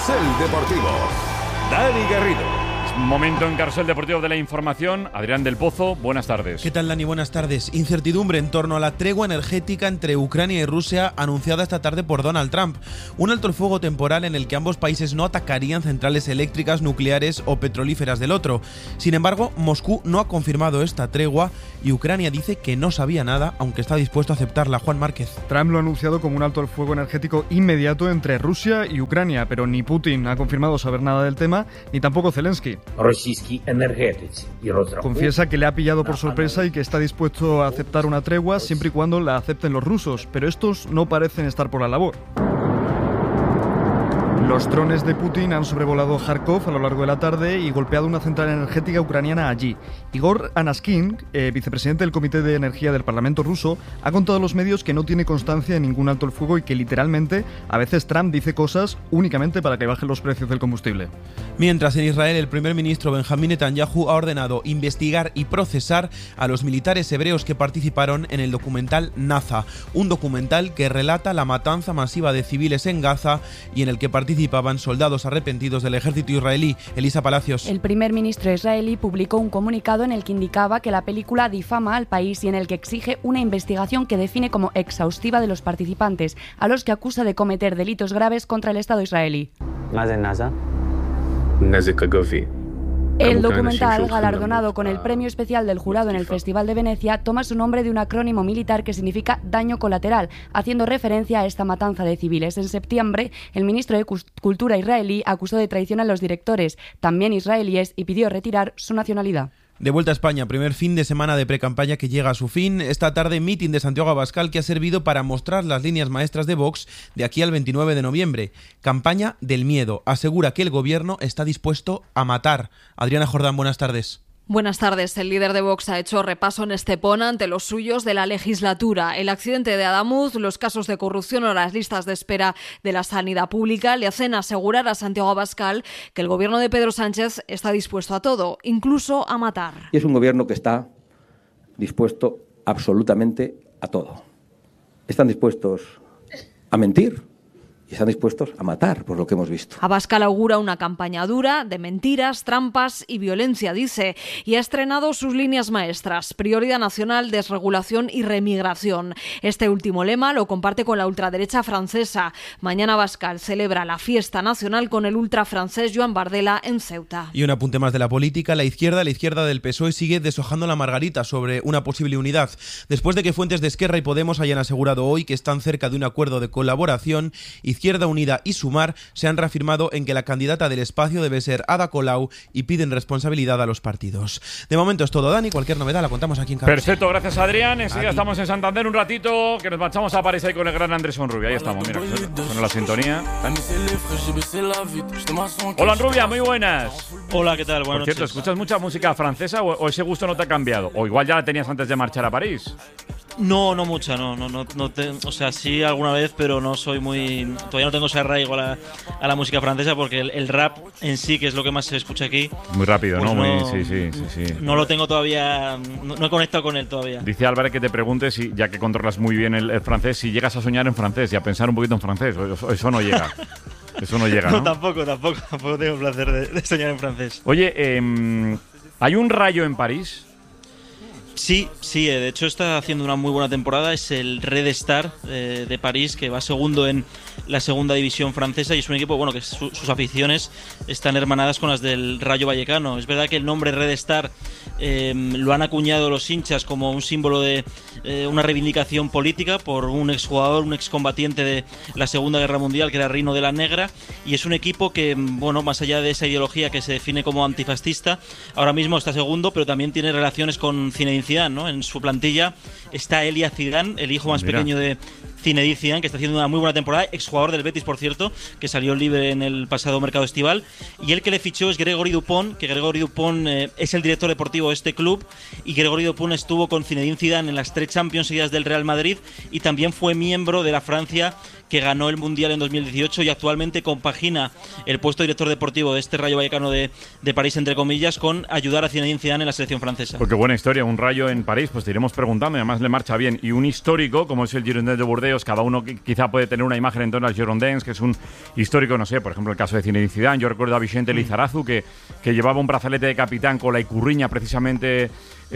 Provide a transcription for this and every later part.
Carrusel Deportivo. Dani Garrido. Momento en Carrusel Deportivo de la información. Adrián del Pozo, buenas tardes. ¿Qué tal, Dani? Buenas tardes. Incertidumbre en torno a la tregua energética entre Ucrania y Rusia anunciada esta tarde por Donald Trump. Un alto el fuego temporal en el que ambos países no atacarían centrales eléctricas, nucleares o petrolíferas del otro. Sin embargo, Moscú no ha confirmado esta tregua y Ucrania dice que no sabía nada, aunque está dispuesto a aceptarla. Juan Márquez. Trump lo ha anunciado como un alto el fuego energético inmediato entre Rusia y Ucrania, pero ni Putin ha confirmado saber nada del tema, ni tampoco Zelensky. Confiesa que le ha pillado por sorpresa y que está dispuesto a aceptar una tregua siempre y cuando la acepten los rusos, pero estos no parecen estar por la labor. Los drones de Putin han sobrevolado Kharkov a lo largo de la tarde y golpeado una central energética ucraniana allí. Igor Anaskin, vicepresidente del Comité de Energía del Parlamento ruso, ha contado a los medios que no tiene constancia de ningún alto el fuego y que literalmente a veces Trump dice cosas únicamente para que bajen los precios del combustible. Mientras en Israel el primer ministro Benjamín Netanyahu ha ordenado investigar y procesar a los militares hebreos que participaron en el documental Naza, un documental que relata la matanza masiva de civiles en Gaza y en el que participaban soldados arrepentidos del ejército israelí. Elisa Palacios. El primer ministro israelí publicó un comunicado en el que indicaba que la película difama al país y en el que exige una investigación que define como exhaustiva de los participantes, a los que acusa de cometer delitos graves contra el Estado israelí. El documental, galardonado con el premio especial del jurado en el Festival de Venecia, toma su nombre de un acrónimo militar que significa daño colateral, haciendo referencia a esta matanza de civiles. En septiembre, el ministro de Cultura israelí acusó de traición a los directores, también israelíes, y pidió retirar su nacionalidad. De vuelta a España, primer fin de semana de precampaña que llega a su fin. Esta tarde, mitin de Santiago Abascal que ha servido para mostrar las líneas maestras de Vox de aquí al 29 de noviembre. Campaña del miedo. Asegura que el gobierno está dispuesto a matar. Adriana Jordán, buenas tardes. Buenas tardes. El líder de Vox ha hecho repaso en Estepona ante los suyos de la legislatura. El accidente de Adamuz, los casos de corrupción o las listas de espera de la sanidad pública le hacen asegurar a Santiago Abascal que el gobierno de Pedro Sánchez está dispuesto a todo, incluso a matar. Y es un gobierno que está dispuesto absolutamente a todo. Están dispuestos a mentir y están dispuestos a matar, por lo que hemos visto. Abascal augura una campaña dura de mentiras, trampas y violencia, dice, y ha estrenado sus líneas maestras: prioridad nacional, desregulación y remigración. Este último lema lo comparte con la ultraderecha francesa. Mañana Abascal celebra la fiesta nacional con el ultrafrancés Joan Bardella en Ceuta. Y un apunte más de la política. La izquierda del PSOE sigue deshojando la margarita sobre una posible unidad. Después de que fuentes de Esquerra y Podemos hayan asegurado hoy que están cerca de un acuerdo de colaboración, Izquierda Unida y Sumar se han reafirmado en que la candidata del espacio debe ser Ada Colau y piden responsabilidad a los partidos. De momento es todo, Dani. Cualquier novedad la contamos aquí en Carrusel. Perfecto, gracias Adrián. Enseguida estamos en Santander un ratito, que nos marchamos a París ahí con el gran Andrés Onrubia. Ahí estamos, mira, con la sintonía. Hola Onrubia, muy buenas. Hola, ¿qué tal? Buenas Por cierto, noches. ¿escuchas mucha música francesa o ese gusto no te ha cambiado? O igual ya la tenías antes de marchar a París. No mucha, no o sea, sí alguna vez, pero no soy muy... Todavía no tengo ese arraigo a la música francesa porque el rap en sí, que es lo que más se escucha aquí... Muy rápido, pues ¿no? Sí. No lo tengo todavía, no he conectado con él todavía. Dice Álvarez que te pregunte, si, ya que controlas muy bien el francés, si llegas a soñar en francés y a pensar un poquito en francés. Eso no llega. Eso no llega, ¿no? No, tampoco tengo el placer de soñar en francés. Oye, ¿hay un Rayo en París? Sí, de hecho está haciendo una muy buena temporada. Es el Red Star de París, que va segundo en la segunda división francesa y es un equipo bueno que sus aficiones están hermanadas con las del Rayo Vallecano. Es verdad que el nombre Red Star lo han acuñado los hinchas como un símbolo de una reivindicación política por un exjugador, un excombatiente de la Segunda Guerra Mundial, que era Rino de la Negra, y es un equipo que, bueno, más allá de esa ideología que se define como antifascista, ahora mismo está segundo, pero también tiene relaciones con Zinedine Zidane, ¿no? En su plantilla está Elia Zidane, el hijo más pequeño de Zinedine Zidane, que está haciendo una muy buena temporada, exjugador del Betis, por cierto, que salió libre en el pasado mercado estival, y el que le fichó es Grégory Dupont, que Grégory Dupont es el director deportivo de este club, y Grégory Dupont estuvo con Zinedine Zidane en las 3 Champions seguidas del Real Madrid, y también fue miembro de la Francia que ganó el Mundial en 2018 y actualmente compagina el puesto de director deportivo de este Rayo Vallecano de París, entre comillas, con ayudar a Zinedine Zidane en la selección francesa. Porque buena historia, un Rayo en París, pues te iremos preguntando, y además le marcha bien. Y un histórico, como es el Girondins de Bordeaux, Bordeos, cada uno quizá puede tener una imagen en torno al Girondins, que es un histórico, no sé, por ejemplo el caso de Zinedine Zidane. Yo recuerdo a Vicente Lizarazu, que llevaba un brazalete de capitán con la icurriña precisamente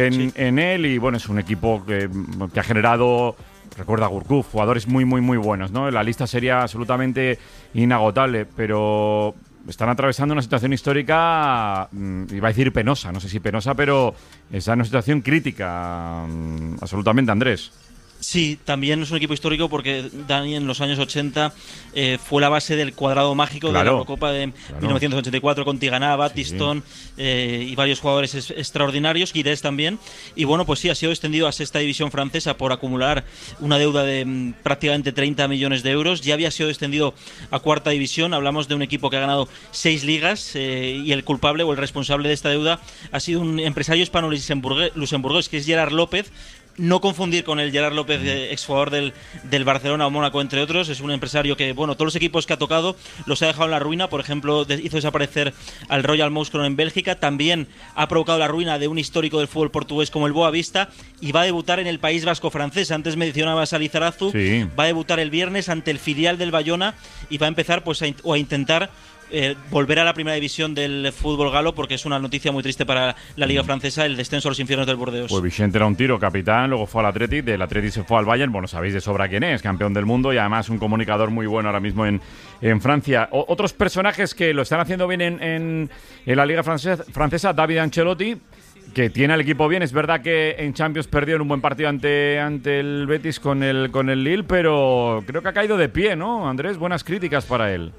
en él, y bueno, es un equipo que ha generado, recuerda a Gurkuf, jugadores muy buenos, ¿no? La lista sería absolutamente inagotable, pero están atravesando una situación histórica, iba a decir penosa, no sé si penosa, pero está en una situación crítica, absolutamente, Andrés. Sí, también es un equipo histórico porque Dani en los años 80 fue la base del cuadrado mágico de la Eurocopa de 1984 con Tigana, Battiston y varios jugadores extraordinarios, Guirés también. Y bueno, pues sí, ha sido extendido a sexta división francesa por acumular una deuda de prácticamente 30 millones de euros. Ya había sido extendido a cuarta división. Hablamos de un equipo que ha ganado 6 ligas y el culpable o el responsable de esta deuda ha sido un empresario hispano-luxemburgués que es Gerard López. No confundir con el Gerard López, exjugador del Barcelona o Mónaco, entre otros. Es un empresario que, bueno, todos los equipos que ha tocado los ha dejado en la ruina. Por ejemplo, hizo desaparecer al Royal Mouscron en Bélgica. También ha provocado la ruina de un histórico del fútbol portugués como el Boavista. Y va a debutar en el País Vasco francés. Antes mencionabas a Lizarazu. Sí. Va a debutar el viernes ante el filial del Bayona y va a empezar pues a intentar volver a la primera división del fútbol galo, porque es una noticia muy triste para la Liga Francesa, el descenso a los infiernos del Burdeos. Pues Vicente era un tiro, capitán, luego fue al Athletic, del Athletic se fue al Bayern, bueno, sabéis de sobra quién es, campeón del mundo y además un comunicador muy bueno ahora mismo en Francia. Otros personajes que lo están haciendo bien en la Liga francesa, David Ancelotti, que tiene al equipo bien. Es verdad que en Champions perdió en un buen partido ante el Betis con el Lille, pero creo que ha caído de pie, ¿no, Andrés? Buenas críticas para él.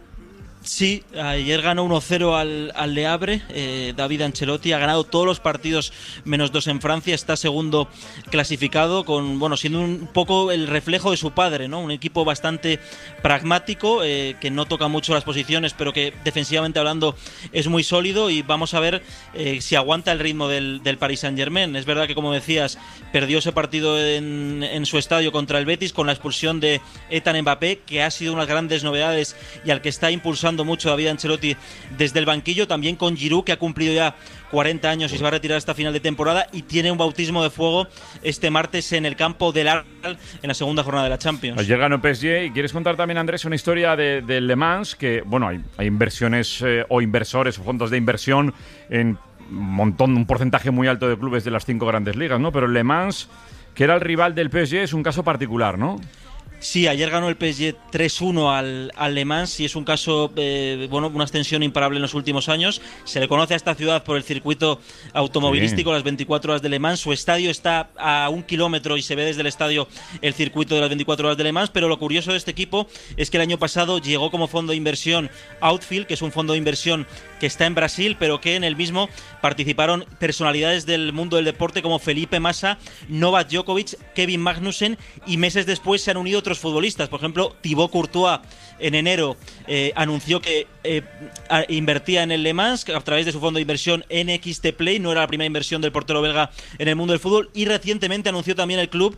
Sí, ayer ganó 1-0 al Le Havre. David Ancelotti ha ganado todos los partidos menos 2 en Francia. Está segundo clasificado, siendo un poco el reflejo de su padre, ¿no? Un equipo bastante pragmático, que no toca mucho las posiciones, pero que defensivamente hablando es muy sólido. Y vamos a ver si aguanta el ritmo del Paris Saint-Germain. Es verdad que, como decías, perdió ese partido en su estadio contra el Betis con la expulsión de Ethan Mbappé, que ha sido unas grandes novedades y al que está impulsando mucho David Ancelotti desde el banquillo. También con Giroud, que ha cumplido ya 40 años y se va a retirar hasta final de temporada, y tiene un bautismo de fuego este martes en el campo del Arsenal en la segunda jornada de la Champions. Ayer ganó PSG. Y quieres contar también, Andrés, una historia de Le Mans, que bueno, hay inversiones o inversores o fondos de inversión en un porcentaje muy alto de clubes de las 5 grandes ligas, ¿no? Pero Le Mans, que era el rival del PSG, es un caso particular, ¿no? Sí, ayer ganó el PSG 3-1 al Le Mans y es un caso, una extensión imparable en los últimos años. Se le conoce a esta ciudad por el circuito automovilístico, las 24 horas de Le Mans. Su estadio está a 1 kilómetro y se ve desde el estadio el circuito de las 24 horas de Le Mans. Pero lo curioso de este equipo es que el año pasado llegó como fondo de inversión Outfield, que es un fondo de inversión que está en Brasil, pero que en el mismo participaron personalidades del mundo del deporte como Felipe Massa, Novak Djokovic, Kevin Magnussen, y meses después se han unido otros futbolistas. Por ejemplo, Thibaut Courtois en enero anunció que invertía en el Le Mans a través de su fondo de inversión NXT Play. No era la primera inversión del portero belga en el mundo del fútbol, y recientemente anunció también el club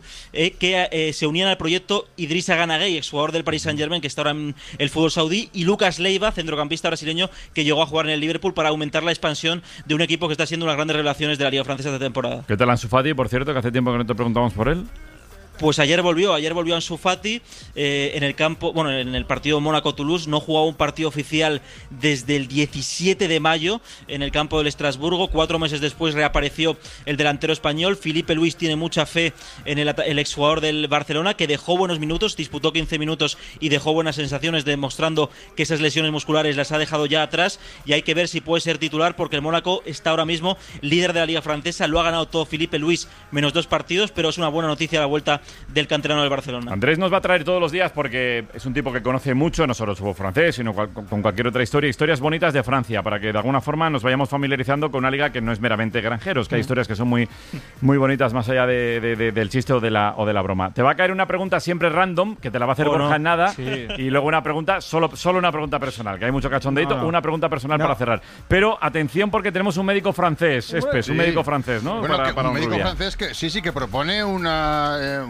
que se unían al proyecto Idrissa Gana Gueye, exjugador del Paris Saint-Germain, que está ahora en el fútbol saudí, y Lucas Leiva, centrocampista brasileño que llegó a jugar en el Liverpool, para aumentar la expansión de un equipo que está siendo unas grandes revelaciones de la Liga Francesa esta temporada. ¿Qué tal Ansu Fati, por cierto, que hace tiempo que no te preguntamos por él? Pues ayer volvió Ansu Fati en el campo, en el partido Mónaco-Toulouse. No jugaba un partido oficial desde el 17 de mayo en el campo del Estrasburgo. 4 meses después reapareció el delantero español. Filipe Luis tiene mucha fe en el exjugador del Barcelona, que dejó buenos minutos, disputó 15 minutos y dejó buenas sensaciones, demostrando que esas lesiones musculares las ha dejado ya atrás, y hay que ver si puede ser titular, porque el Mónaco está ahora mismo líder de la Liga Francesa. Lo ha ganado todo Filipe Luis, menos 2 partidos, pero es una buena noticia la vuelta del canterano del Barcelona. Andrés nos va a traer todos los días, porque es un tipo que conoce mucho, no solo el fútbol francés, sino con cualquier otra historias bonitas de Francia, para que de alguna forma nos vayamos familiarizando con una liga que no es meramente granjeros, que hay historias que son muy, muy bonitas, más allá del chiste o de la broma. Te va a caer una pregunta siempre random, que te la va a hacer Borja en nada, sí. Y luego una pregunta, solo una pregunta personal, que hay mucho cachondeito, una pregunta personal para cerrar. Pero atención, porque tenemos un médico francés, un médico francés, ¿no? Bueno, un médico francés que sí que propone un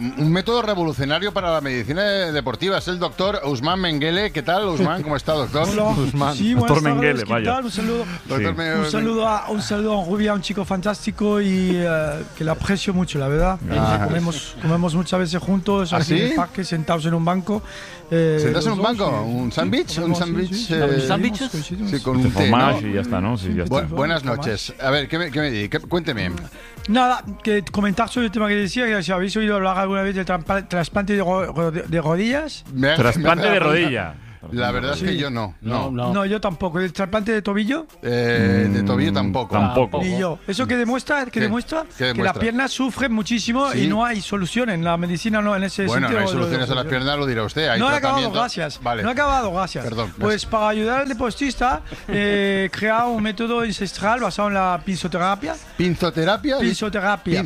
un método revolucionario para la medicina deportiva. Es el doctor Ousmane Mengele. ¿Qué tal, Ousmane? ¿Cómo está, doctor? Hola. Ousmane. Sí, Doctor buenas Mengele, tardes, ¿qué vaya. tal? Un saludo. Doctor Sí. Un saludo a Rubia, un chico fantástico y que le aprecio mucho, la verdad. Comemos muchas veces juntos ¿Ah, aquí en sí? el parque, sentados en un banco. ¿Sentados en un los banco? dos, ¿Un sándwich? ¿Un sándwich? ¿Sándwiches? Sí, con Te un té, formas ¿no? y ya está, ¿no? Sí, ya está. Buenas noches. A ver, cuénteme. Nada, que comentar sobre el tema que decía, que si habéis oído hablar alguna vez del trasplante de rodillas. Trasplante de rodilla. La verdad es que Sí. yo no. No, yo tampoco. ¿El trasplante de tobillo? De tobillo tampoco. Tampoco. Ni yo. ¿Eso qué demuestra? ¿Qué Demuestra demuestra? que las piernas sufren muchísimo Sí. y no hay solución en la medicina, no en ese Bueno, sentido. no hay soluciones a las piernas, lo dirá usted. Hay No he acabado, tratamiento. gracias. Vale. No he acabado, gracias. Perdón, Pues para ayudar al deportista, crea un método ancestral basado en la pinzoterapia. ¿Pinzoterapia? Pinzoterapia.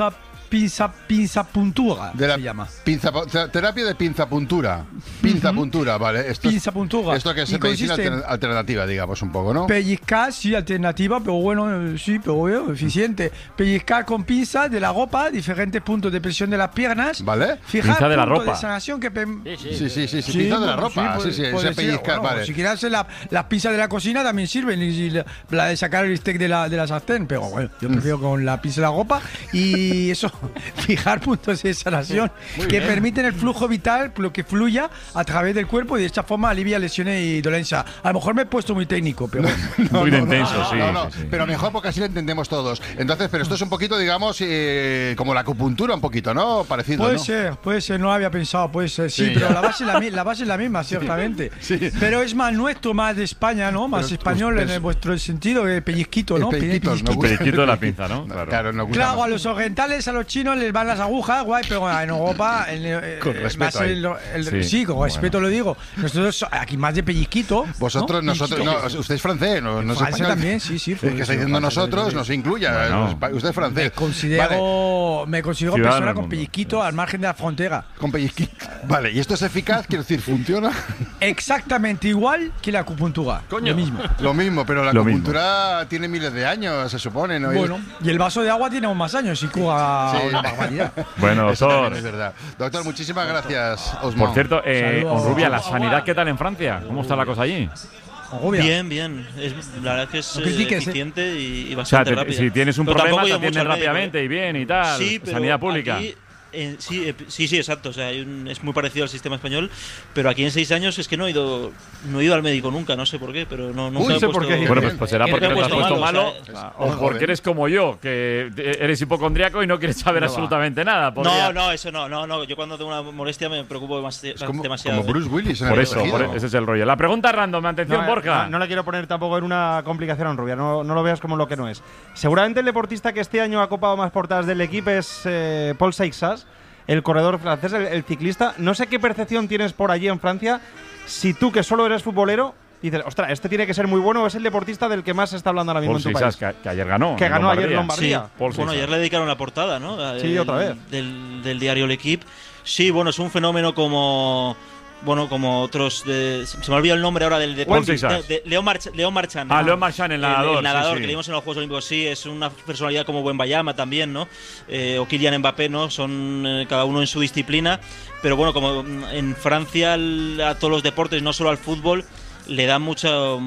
Pinzapuntura De la se llama. terapia de pinzapuntura. Pinzapuntura, vale. Pinzapuntura. Esto que es Y medicina consiste- alternativa, digamos, un poco, ¿no? Pellizcar, sí, alternativa, pero bueno, sí, pero bueno, eficiente. Pellizcar con pinza de la ropa, diferentes puntos de presión de las piernas. ¿Vale? Fijar Pinza de la puntos ropa. de sanación que... Sí, pinza de la ropa. puede- Sí, puede ese ser, pellizcar, bueno, vale. Si quieres hacer las pinzas de la cocina también sirven, y la de sacar el bistec de la sartén, pero bueno, yo prefiero con la pinza de la ropa y eso, fijar puntos de sanación que permiten el flujo vital, lo que fluya a través del cuerpo y de esta forma alivia lesiones y dolencias. A lo mejor me he puesto muy técnico, pero... Muy intenso, sí. No, sí, sí. pero mejor porque así lo entendemos todos. Entonces, pero esto es un poquito, digamos, como la acupuntura un poquito, ¿no? Parecido, Puede ser, no lo había pensado, puede ser, sí, Sí, pero ya. la base es la misma, ciertamente. Sí. Pero es más nuestro, más de España, ¿no? Más Pero español pues, en vuestro sentido, el pellizquito, ¿no? Pellizquitos, Pellizquito. El pellizquito de la pinza, ¿no? Claro, no gusta Claro, más. a los orientales, a los chinos les van las agujas, guay, pero en Europa... Con respeto más ahí. Sí. sí, con respeto lo digo. Nosotros aquí más de pellizquito. Vosotros, ¿no? nosotros, Pellizquito. no, usted es francés, no es Francia español. también, sí. Es que está diciendo nosotros, no se incluya. Bueno. Usted es francés. Me considero Ciudadano persona del con mundo. pellizquito al margen de la frontera. Con pellizquito. Vale, ¿y esto es eficaz? Quiero decir, ¿funciona? Exactamente igual que la acupuntura. Lo mismo. Lo mismo, pero la Lo mismo. acupuntura tiene miles de años, se supone, ¿no? Bueno, y el vaso de agua tiene aún más años y cura Sí. una barbaridad. Bueno, Eso doctor. también es verdad. Doctor, muchísimas gracias, Ousmane. Por cierto, Saludos. Rubia, ¿la sanidad qué tal en Francia? ¿Cómo está la cosa allí? Rubia. Bien. La verdad que es No critiques, eficiente y O sea, bastante rápida. si tienes un Pero problema, tampoco te he ido mucho atienden al médico, rápidamente y bien y tal. Sí, pero Sanidad pública. aquí, sí, exacto. O sea, es muy parecido al sistema español, pero aquí en 6 años es que no he ido al médico nunca, no sé por qué, pero nunca Uy, he sé puesto... por qué. Bueno, pues será Que porque me te he has puesto malo o sea, o porque eres como yo, que eres hipocondriaco y no quieres saber absolutamente nada. Podría- No, eso no. Yo cuando tengo una molestia me preocupo Como demasiado. Bruce Willis en Por el eso, Protegido. ese es el rollo. La pregunta random, atención, Borja. No le quiero poner tampoco en una complicación, Rubia. No lo veas como lo que no es. Seguramente el deportista que este año ha copado más portadas del equipo es Paul Seixas, el corredor francés, el ciclista. No sé qué percepción tienes por allí en Francia. Si tú, que solo eres futbolero, dices, ostras, este tiene que ser muy bueno, o es el deportista del que más se está hablando ahora mismo Paul en tu Seixas, país. que ayer ganó. Que en ganó ayer Sí, Lombardía. Paul bueno, Seixas. ayer le dedicaron la portada, ¿no? Sí, otra vez. Del diario L'Equipe. Sí, bueno, es un fenómeno como otros se me olvidó el nombre ahora del Paul Seixas. de León Marchand. Ah, León Marchand, el nadador. El nadador sí. que leímos en los Juegos Olímpicos, sí, es una personalidad como Wembayama también, ¿no? O Kylian Mbappé, ¿no? Son cada uno en su disciplina, pero bueno, como en Francia a todos los deportes, no solo al fútbol, le dan muchas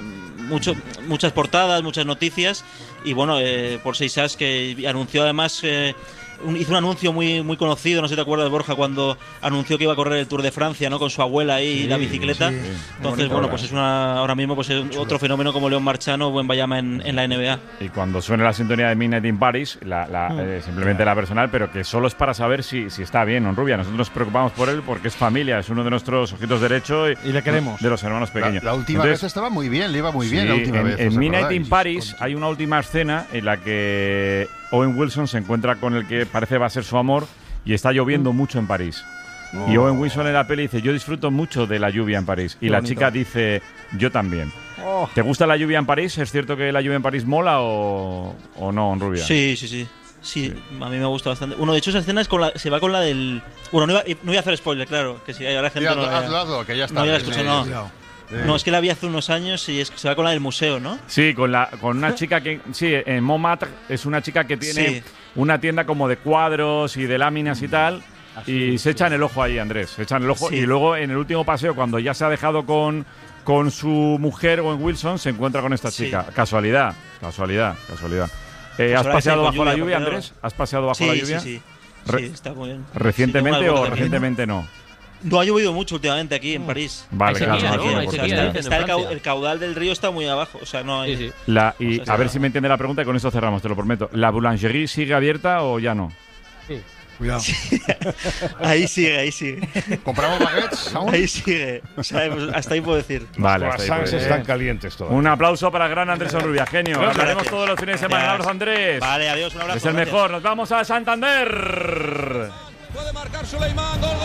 portadas, muchas noticias, y bueno, por Seixas, que anunció además hizo un anuncio muy conocido, no sé si te acuerdas, Borja, cuando anunció que iba a correr el Tour de Francia, ¿no? Con su abuela y la bicicleta. sí. Entonces, bueno, pues es ahora mismo pues es otro fenómeno como León Marchand o Wembayama en la NBA. Y cuando suene la sintonía de Midnight in Paris, simplemente la personal, pero que solo es para saber si está bien, ¿no, Rubia? Nosotros nos preocupamos por él porque es familia, es uno de nuestros ojitos derechos Y le queremos. de los hermanos pequeños. La última Entonces, vez estaba muy bien, le iba muy bien la sí, última vez. En ¿os Midnight acordáis? in Paris hay una última escena en la que Owen Wilson se encuentra con el que parece va a ser su amor y está lloviendo mucho en París. Y Owen Wilson en la peli dice, yo disfruto mucho de la lluvia en París. Y Qué la bonito. chica dice, yo también. Oh. ¿Te gusta la lluvia en París? ¿Es cierto que la lluvia en París mola o no, Rubia? Sí, a mí me gusta bastante. Bueno, de hecho esa escena se va con la del... Bueno, no iba a hacer spoiler, claro, que si ahora la gente Sí, no hazlo, que ya está. no ya la escucho, Sí, no. sí. No, es que la vi hace unos años y se va con la del museo, ¿no? Sí, con una chica que... Sí, en Montmartre es una chica que tiene Sí. una tienda como de cuadros y de láminas y tal. y se echan el ojo ahí, Andrés. Se echan el ojo y luego en el último paseo, cuando ya se ha dejado con su mujer o en Wilson, se encuentra con esta chica. Casualidad. ¿Has paseado bajo la lluvia, Andrés? ¿Has paseado bajo la lluvia? Sí, está muy bien. ¿Recientemente o recientemente no? No ha llovido mucho últimamente aquí en París. Vale, el caudal del río está muy abajo. O sea, no hay. A ver si me entiende la pregunta y con eso cerramos, te lo prometo. ¿La boulangerie sigue abierta o ya no? Sí. Cuidado. Ahí sigue. ¿Compramos baguettes aún? Ahí sigue. O sea, hasta ahí puedo decir. Vale, los croissants están calientes todavía. Un aplauso para el gran Andrés Onrubia, genio. Hablaremos todos los fines de semana. Un abrazo, Andrés. Vale, adiós, un abrazo. Es el mejor. Nos vamos a Santander. Puede marcar Suleimán. Gol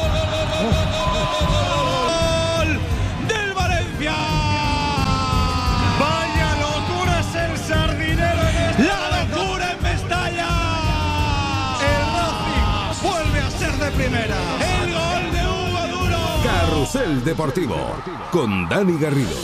del Valencia. Vaya locura es el Sardinero. La locura en Mestalla. El Racing vuelve a ser de primera. El gol de Hugo Duro. Carrusel Deportivo con Dani Garrido.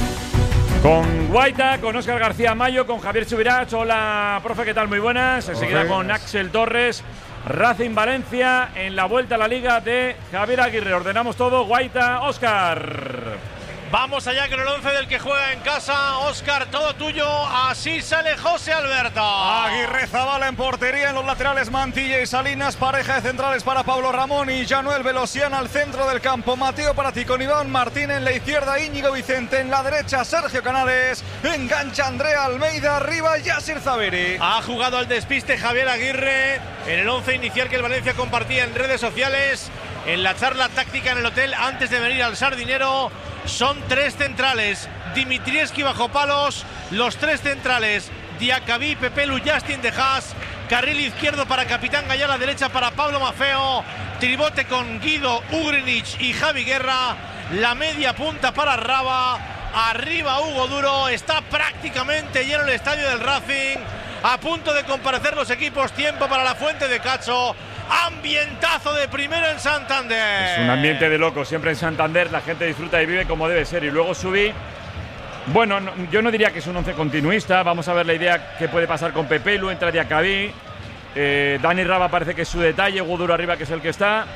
Con Guaita, con Óscar García Mayo, con Javier Subirach. Hola, profe, ¿qué tal? Muy buenas. Enseguida con Axel Torres. Racing Valencia en la vuelta a la Liga de Javier Aguirre. Ordenamos todo. Guaita, Óscar. Vamos allá con el 11 del que juega en casa. Óscar, todo tuyo. Así sale José Alberto. Aguirre Zabala en portería, en los laterales Mantilla y Salinas. Pareja de centrales para Pablo Ramón y Januel Velosiana al centro del campo. Mateo Parati con Iván Martín en la izquierda. Íñigo Vicente en la derecha. Sergio Canales. Engancha Andrea Almeida. Arriba Yasir Zabiri. Ha jugado al despiste Javier Aguirre en el 11 inicial que el Valencia compartía en redes sociales. En la charla táctica en el hotel antes de venir al Sardinero. Son tres centrales, Dimitrievski bajo palos, los tres centrales, Diacabí, Pepelu, Justin de Haas, carril izquierdo para Capitán Gallá, la derecha para Pablo Maffeo, tribote con Guido, Ugrinic y Javi Guerra, la media punta para Raba, arriba Hugo Duro, está prácticamente lleno el estadio del Racing, a punto de comparecer los equipos, tiempo para la Fuente de Cacho. Ambientazo de primero en Santander. Es un ambiente de loco, siempre en Santander la gente disfruta y vive como debe ser. Y luego subí. Bueno, yo no diría que es un 11 continuista. Vamos a ver la idea que puede pasar con Pepelu, entra Diacabí. Dani Raba parece que es su detalle, Hugo Duro arriba que es el que está.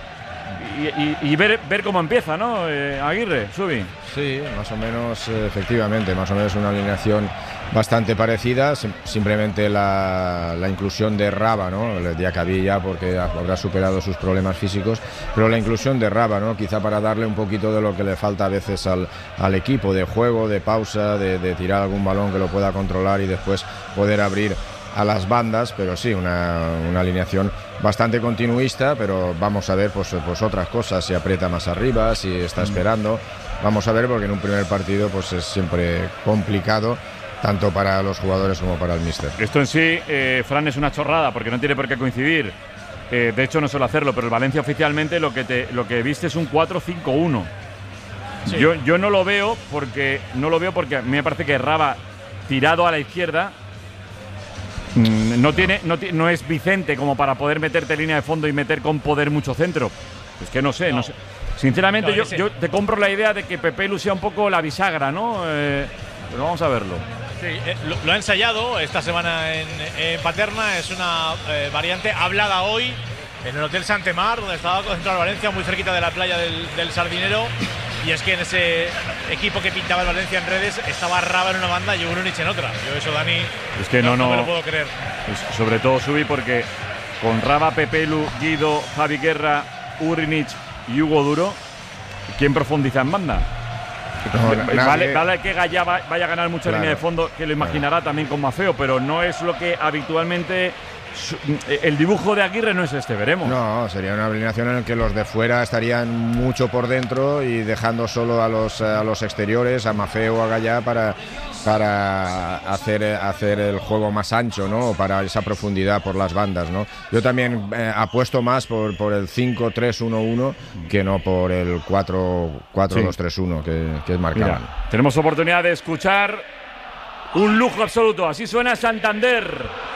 Y ver cómo empieza, ¿no? Aguirre, subí. Sí, más o menos, efectivamente, más o menos una alineación bastante parecida, simplemente la inclusión de Raba, ¿no? El Diacabí ya porque habrá superado sus problemas físicos, pero la inclusión de Raba, ¿no? Quizá para darle un poquito de lo que le falta a veces al equipo, de juego, de pausa, de tirar algún balón que lo pueda controlar y después poder abrir a las bandas, pero sí, una alineación bastante continuista, pero vamos a ver pues otras cosas, si aprieta más arriba, si está esperando, vamos a ver, porque en un primer partido pues es siempre complicado, tanto para los jugadores como para el míster. Esto en sí, Fran, es una chorrada, porque no tiene por qué coincidir, de hecho no suele hacerlo, pero el Valencia oficialmente lo que viste es un 4-5-1. Sí. Yo no lo veo porque a mí me parece que Raba tirado a la izquierda no es Vicente como para poder meterte línea de fondo y meter con poder mucho centro. Es que no sé. Sinceramente, yo te compro la idea de que Pepelu sea un poco la bisagra, ¿no? Pero vamos a verlo. Sí, lo ha ensayado esta semana en Paterna. Es una variante hablada hoy en el Hotel Santemar, donde estaba concentrado Valencia, muy cerquita de la playa del Sardinero. Y es que en ese equipo que pintaba el Valencia en redes estaba Raba en una banda y Ugrinic en otra. Yo eso, Dani, es que no me lo puedo creer. Pues sobre todo subí porque con Raba, Pepelu, Guido, Javi Guerra, Ugrinic y Hugo Duro, ¿quién profundiza en banda? Vale que Gallá vaya a ganar mucha línea de fondo, que lo imaginará también con Maffeo, pero no es lo que habitualmente... El dibujo de Aguirre no es este, veremos. No, sería una alineación en la que los de fuera estarían mucho por dentro y dejando solo a los exteriores, a Maffeo o a Gallá para hacer el juego más ancho, ¿no? Para esa profundidad por las bandas, ¿no? Yo también apuesto más por el 5-3-1-1 que no por el 4-2-3-1 que es marcado. Tenemos oportunidad de escuchar un lujo absoluto. Así suena Santander.